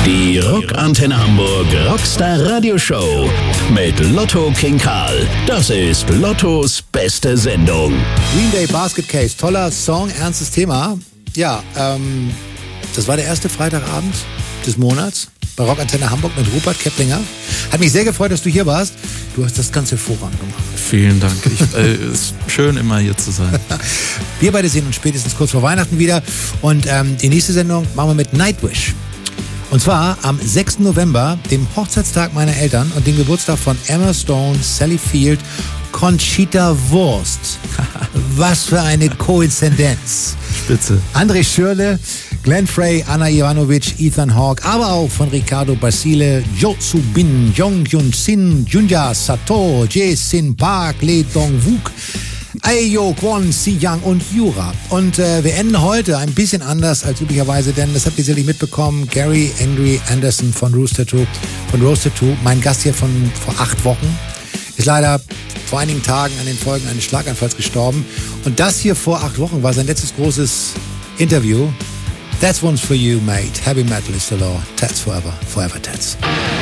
Die Rockantenne Hamburg Rockstar Radio Show mit Lotto King Karl. Das ist Lottos beste Sendung. Green Day Basket Case, toller Song, ernstes Thema. Ja, das war der erste Freitagabend des Monats bei Rockantenne Hamburg mit Rupert Keplinger. Hat mich sehr gefreut, dass du hier warst. Du hast das Ganze hervorragend gemacht. Vielen Dank. Es ist schön, immer hier zu sein. Wir beide sehen uns spätstens kurz vor Weihnachten wieder. Und die nächste Sendung machen wir mit Nightwish. Und zwar am 6. November, dem Hochzeitstag meiner Eltern und dem Geburtstag von Emma Stone, Sally Field, Conchita Wurst. Was für eine Koinzidenz. Spitze. André Schürrle, Glenn Frey, Anna Ivanovic, Ethan Hawke, aber auch von Ricardo Basile, Jo Soo Bin, Jong Hyun Sin, Junya Sato, Jae Sin Park, Lee Dong Wook, Ayo Kwon, Si Young und Yura. Und wir enden heute ein bisschen anders als üblicherweise, denn das habt ihr sicherlich mitbekommen. Gary Angry Anderson von Rose Tattoo, mein Gast hier von vor 8 Wochen, ist leider vor einigen Tagen an den Folgen eines Schlaganfalls gestorben. Und das hier vor 8 Wochen war sein letztes großes Interview. That's one's for you, mate. Heavy metal is the law. Tats forever. Forever Tats.